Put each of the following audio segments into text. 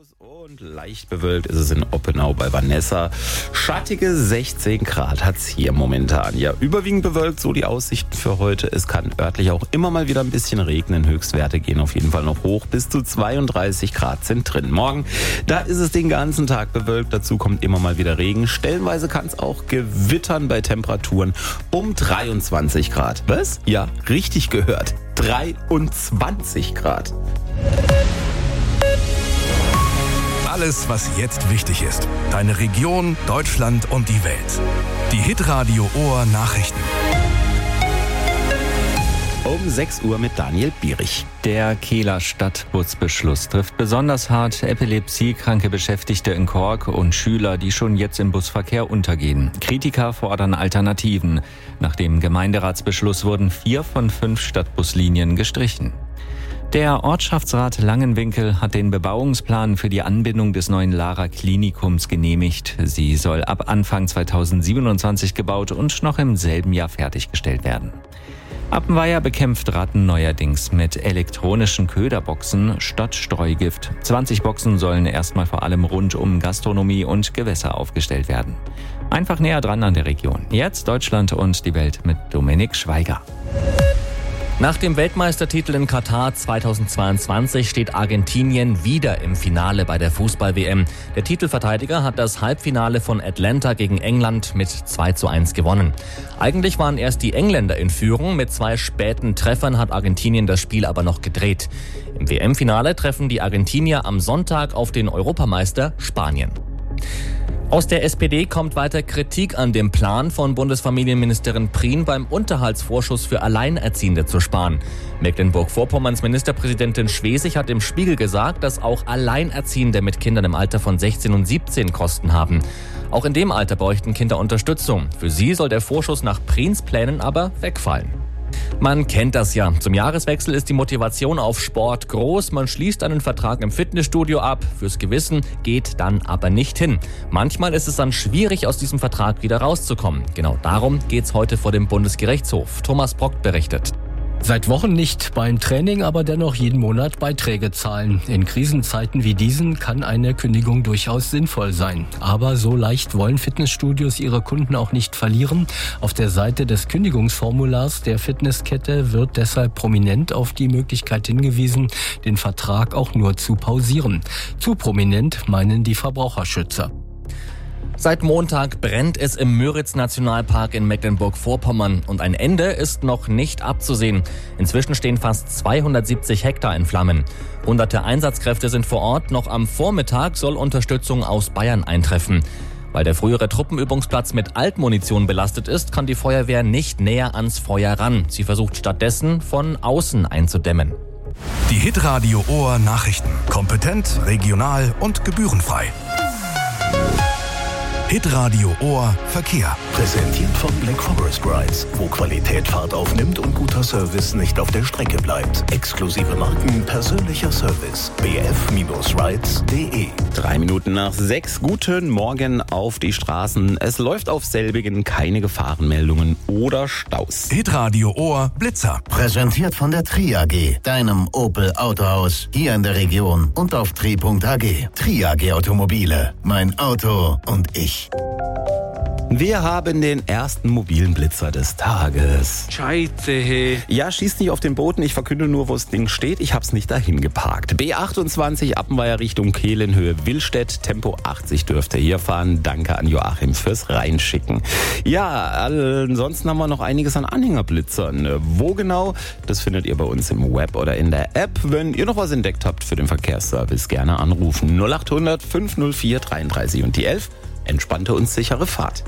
Und leicht bewölkt ist es in Oppenau bei Vanessa. Schattige 16 Grad hat's hier momentan. Ja, überwiegend bewölkt, so die Aussichten für heute. Es kann örtlich auch immer mal wieder ein bisschen regnen. Höchstwerte gehen auf jeden Fall noch hoch. Bis zu 32 Grad sind drin. Morgen, da ist es den ganzen Tag bewölkt. Dazu kommt immer mal wieder Regen. Stellenweise kann es auch gewittern bei Temperaturen um 23 Grad. Was? Ja, richtig gehört. 23 Grad. Alles, was jetzt wichtig ist. Deine Region, Deutschland und die Welt. Die Hitradio Ohr Nachrichten. Um 6 Uhr mit Daniel Bierich. Der Kehler Stadtbusbeschluss trifft besonders hart epilepsiekranke Beschäftigte in Kork und Schüler, die schon jetzt im Busverkehr untergehen. Kritiker fordern Alternativen. Nach dem Gemeinderatsbeschluss wurden 4 von 5 Stadtbuslinien gestrichen. Der Ortschaftsrat Langenwinkel hat den Bebauungsplan für die Anbindung des neuen Lara-Klinikums genehmigt. Sie soll ab Anfang 2027 gebaut und noch im selben Jahr fertiggestellt werden. Appenweier bekämpft Ratten neuerdings mit elektronischen Köderboxen statt Streugift. 20 Boxen sollen erstmal vor allem rund um Gastronomie und Gewässer aufgestellt werden. Einfach näher dran an der Region. Jetzt Deutschland und die Welt mit Dominik Schweiger. Nach dem Weltmeistertitel in Katar 2022 steht Argentinien wieder im Finale bei der Fußball-WM. Der Titelverteidiger hat das Halbfinale von Atlanta gegen England mit 2:1 gewonnen. Eigentlich waren erst die Engländer in Führung. Mit 2 späten Treffern hat Argentinien das Spiel aber noch gedreht. Im WM-Finale treffen die Argentinier am Sonntag auf den Europameister Spanien. Aus der SPD kommt weiter Kritik an dem Plan von Bundesfamilienministerin Prien, beim Unterhaltsvorschuss für Alleinerziehende zu sparen. Mecklenburg-Vorpommerns Ministerpräsidentin Schwesig hat im Spiegel gesagt, dass auch Alleinerziehende mit Kindern im Alter von 16 und 17 Kosten haben. Auch in dem Alter bräuchten Kinder Unterstützung. Für sie soll der Vorschuss nach Priens Plänen aber wegfallen. Man kennt das ja. Zum Jahreswechsel ist die Motivation auf Sport groß. Man schließt einen Vertrag im Fitnessstudio ab. Fürs Gewissen geht dann aber nicht hin. Manchmal ist es dann schwierig, aus diesem Vertrag wieder rauszukommen. Genau darum geht's heute vor dem Bundesgerichtshof. Thomas Brock berichtet. Seit Wochen nicht beim Training, aber dennoch jeden Monat Beiträge zahlen. In Krisenzeiten wie diesen kann eine Kündigung durchaus sinnvoll sein. Aber so leicht wollen Fitnessstudios ihre Kunden auch nicht verlieren. Auf der Seite des Kündigungsformulars der Fitnesskette wird deshalb prominent auf die Möglichkeit hingewiesen, den Vertrag auch nur zu pausieren. Zu prominent meinen die Verbraucherschützer. Seit Montag brennt es im Müritz-Nationalpark in Mecklenburg-Vorpommern und ein Ende ist noch nicht abzusehen. Inzwischen stehen fast 270 Hektar in Flammen. Hunderte Einsatzkräfte sind vor Ort. Noch am Vormittag soll Unterstützung aus Bayern eintreffen. Weil der frühere Truppenübungsplatz mit Altmunition belastet ist, kann die Feuerwehr nicht näher ans Feuer ran. Sie versucht stattdessen von außen einzudämmen. Die Hitradio Ohr Nachrichten. Kompetent, regional und gebührenfrei. Hitradio Ohr Verkehr. Präsentiert von Black Forest Rides, wo Qualität Fahrt aufnimmt und guter Service nicht auf der Strecke bleibt. Exklusive Marken, persönlicher Service. bf-rides.de. 3 Minuten nach 6. Guten Morgen auf die Straßen. Es läuft auf selbigen keine Gefahrenmeldungen oder Staus. Hitradio Ohr Blitzer. Präsentiert von der Tri AG, deinem Opel Autohaus, hier in der Region und auf tri.ag. Tri AG Automobile, mein Auto und ich. Wir haben den ersten mobilen Blitzer des Tages. Scheiße, hey. Ja, schießt nicht auf den Boden, ich verkünde nur, wo das Ding steht. Ich hab's nicht dahin geparkt. B28 Appenweier Richtung Kehlenhöhe Willstedt. Tempo 80 dürfte hier fahren. Danke an Joachim fürs Reinschicken. Ja, ansonsten haben wir noch einiges an Anhängerblitzern. Wo genau? Das findet ihr bei uns im Web oder in der App. Wenn ihr noch was entdeckt habt für den Verkehrsservice, gerne anrufen. 0800 504 33 und die 11. Entspannte und sichere Fahrt.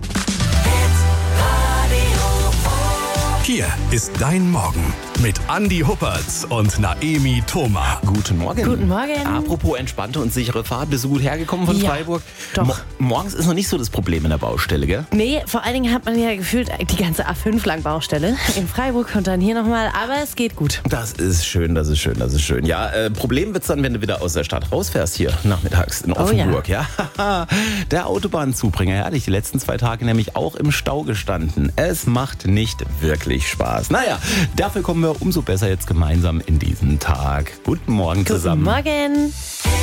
Hier ist dein Morgen mit Andi Huppertz und Naemi Thoma. Guten Morgen. Guten Morgen. Apropos entspannte und sichere Fahrt, bist du gut hergekommen von Freiburg? Doch. Morgens ist noch nicht so das Problem in der Baustelle, gell? Nee, vor allen Dingen hat man ja gefühlt die ganze A5 lang Baustelle in Freiburg und dann hier nochmal, aber es geht gut. Das ist schön, das ist schön, das ist schön. Ja, Problem wird's dann, wenn du wieder aus der Stadt rausfährst hier nachmittags in Offenburg, ja. Der Autobahnzubringer, herrlich, die letzten 2 Tage nämlich auch im Stau gestanden. Es macht nicht wirklich Spaß. Naja, dafür kommen wir umso besser jetzt gemeinsam in diesen Tag. Guten Morgen zusammen. Guten Morgen.